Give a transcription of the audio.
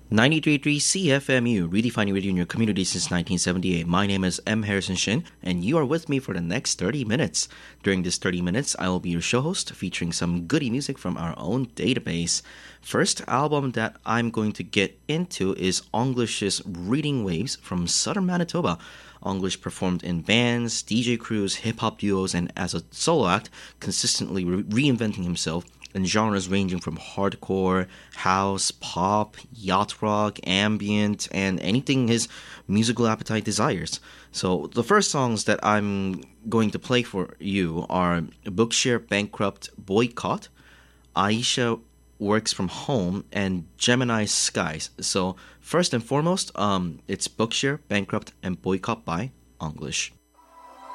93.3 CFMU, redefining radio in your community since 1978. My name is M. Harrison Shin, and you are with me for the next 30 minutes. During this 30 minutes, I will be your show host, featuring some goody music from our own database. First album that I'm going to get into is English's Reading Waves from Southern Manitoba. English performed in bands, DJ crews, hip-hop duos, and as a solo act, consistently reinventing himself in genres ranging from hardcore, house, pop, yacht rock, ambient, and anything his musical appetite desires. So the first songs that I'm going to play for you are Bookshare Bankrupt Boycott, Aisha Works from Home, and Gemini Skies. So first and foremost, it's Bookshare Bankrupt and Boycott by English.